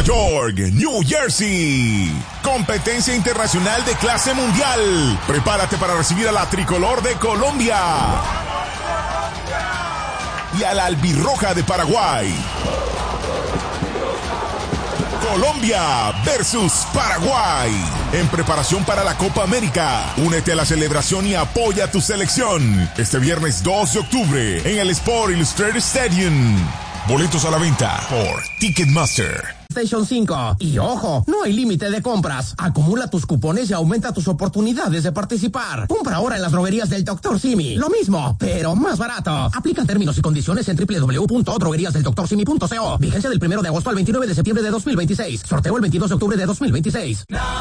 York, New Jersey. Competencia internacional de clase mundial. Prepárate para recibir a la tricolor de Colombia y a la albirroja de Paraguay. Colombia versus Paraguay. En preparación para la Copa América. Únete a la celebración y apoya a tu selección. Este viernes 2 de octubre en el Sport Illustrated Stadium. Boletos a la venta por Ticketmaster. PlayStation 5. Y ojo, no hay límite de compras. Acumula tus cupones y aumenta tus oportunidades de participar. Compra ahora en las droguerías del Dr. Simi. Lo mismo, pero más barato. Aplica términos y condiciones en www.drogueriasdeldoctorsimi.co. Vigencia del 1 de agosto al 29 de septiembre de 2026. Sorteo el 22 de octubre de 2026.